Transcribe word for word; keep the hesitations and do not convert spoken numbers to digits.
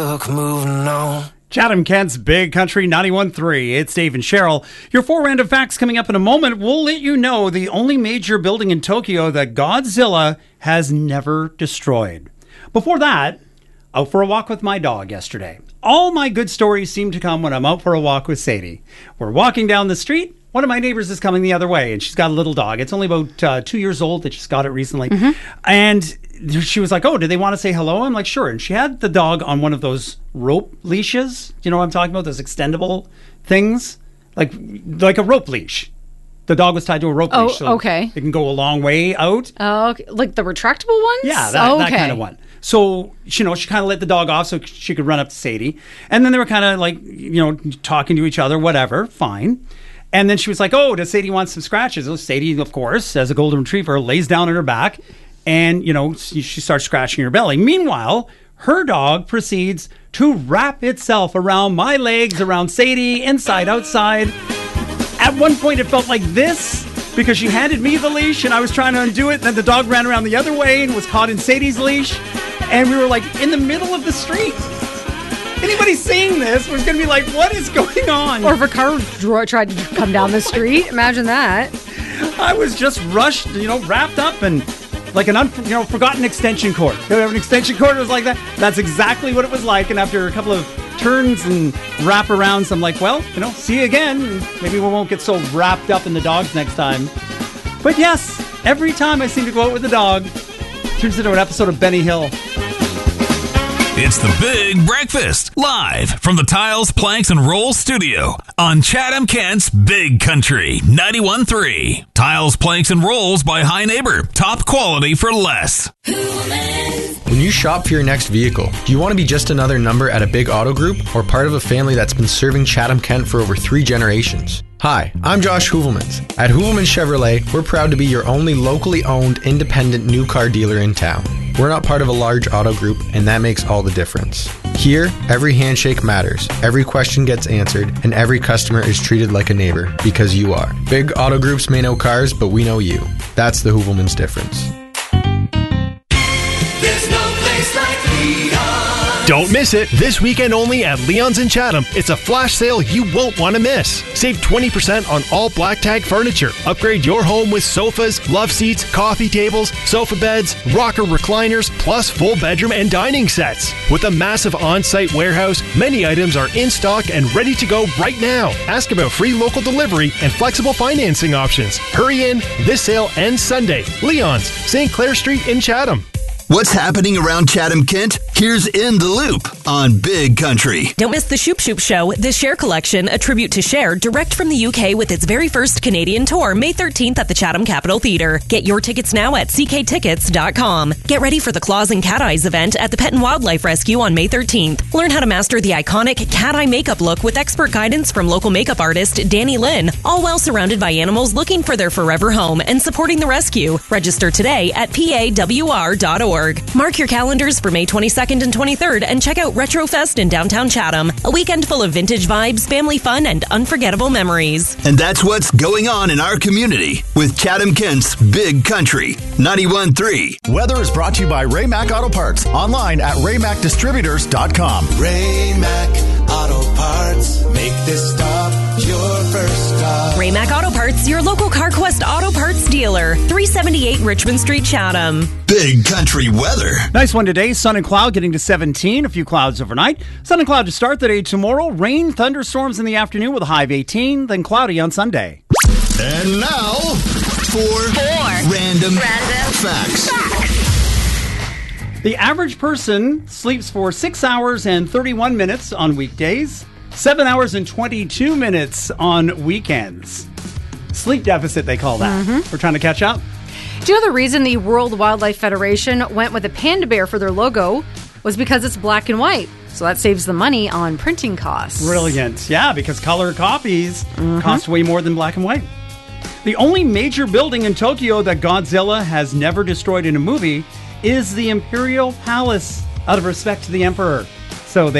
took moving on. Chatham Kent's Big Country ninety-one point three. It's Dave and Cheryl. Your four random facts coming up in a moment. We'll let you know the only major building in Tokyo that Godzilla has never destroyed. Before that, out for a walk with my dog yesterday. All my good stories seem to come when I'm out for a walk with Sadie. We're walking down the street. One of my neighbors is coming the other way, and she's got a little dog. It's only about uh, two years old. That she's got it recently. Mm-hmm. And she was like, oh, did they want to say hello? I'm like, sure. And she had the dog on one of those rope leashes. Do you know what I'm talking about? Those extendable things? Like like a rope leash. The dog was tied to a rope oh, leash. So okay. It can go a long way out. Oh, okay. Like the retractable ones? Yeah, that, oh, that okay. kind of one. So, you know, she kind of let the dog off so she could run up to Sadie. And then they were kind of like, you know, talking to each other, whatever, fine. And then she was like, oh, does Sadie want some scratches? Well, Sadie, of course, as a golden retriever, lays down on her back and, you know, she starts scratching her belly. Meanwhile, her dog proceeds to wrap itself around my legs, around Sadie, inside, outside. At one point, it felt like this because she handed me the leash and I was trying to undo it. And then the dog ran around the other way and was caught in Sadie's leash. And we were like in the middle of the street. Anybody seeing this was going to be like, what is going on? Or if a car dro- tried to come down the street. Imagine that. I was just rushed, you know, wrapped up and like an un- you know forgotten extension cord. You have an extension cord that was like that? That's exactly what it was like. And after a couple of turns and wraparounds, I'm like, well, you know, see you again. Maybe we won't get so wrapped up in the dogs next time. But yes, every time I seem to go out with the dog, it turns into an episode of Benny Hill. It's the Big Breakfast, live from the Tiles, Planks, and Rolls studio on Chatham Kent's Big Country ninety-one point three. Tiles, Planks, and Rolls by High Neighbor. Top quality for less. When you shop for your next vehicle, do you want to be just another number at a big auto group or part of a family that's been serving Chatham Kent for over three generations? Hi, I'm Josh Hoovelmans. At Hoovelmans Chevrolet, we're proud to be your only locally owned, independent new car dealer in town. We're not part of a large auto group, and that makes all the difference. Here, every handshake matters, every question gets answered, and every customer is treated like a neighbor, because you are. Big auto groups may know cars, but we know you. That's the Hoovelmans difference. There's no place like Leon. Don't miss it. This weekend only at Leon's in Chatham. It's a flash sale you won't want to miss. Save twenty percent on all black tag furniture. Upgrade your home with sofas, love seats, coffee tables, sofa beds, rocker recliners, plus full bedroom and dining sets. With a massive on-site warehouse, many items are in stock and ready to go right now. Ask about free local delivery and flexible financing options. Hurry in. This sale ends Sunday. Leon's, Saint Clair Street in Chatham. What's happening around Chatham Kent? Here's In the Loop on Big Country. Don't miss the Shoop Shoop Show, the Cher Collection, a tribute to Cher, direct from the U K with its very first Canadian tour, May thirteenth at the Chatham Capitol Theatre. Get your tickets now at c k tickets dot com. Get ready for the Claws and Cat Eyes event at the Pet and Wildlife Rescue on May thirteenth. Learn how to master the iconic cat eye makeup look with expert guidance from local makeup artist Danny Lynn, all while surrounded by animals looking for their forever home and supporting the rescue. Register today at p a w r dot org. Mark your calendars for May twenty-second and twenty-third and check out Retrofest in downtown Chatham, a weekend full of vintage vibes, family fun, and unforgettable memories. And that's what's going on in our community with Chatham Kent's Big Country ninety-one point three. Weather is brought to you by Ray Mac Auto Parts, online at ray mac distributors dot com. Ray Mac Auto Parts. Make this stop your first stop. Ray Mac Auto Parts, your local CarQuest Auto Parts dealer. three seventy-eight Richmond Street, Chatham. Big Country weather. Nice one today. Sun and cloud getting to seventeen. A few clouds overnight. Sun and cloud to start the day tomorrow. Rain, thunderstorms in the afternoon with a high of eighteen. Then cloudy on Sunday. And now, four, four. Random, random facts. facts. The average person sleeps for six hours and thirty-one minutes on weekdays. seven hours and twenty-two minutes on weekends. Sleep deficit, they call that. Mm-hmm. We're trying to catch up. Do you know the reason the World Wildlife Federation went with a panda bear for their logo was because it's black and white. So that saves the money on printing costs. Brilliant. Yeah, because color copies mm-hmm. cost way more than black and white. The only major building in Tokyo that Godzilla has never destroyed in a movie is the Imperial Palace, out of respect to the Emperor. So they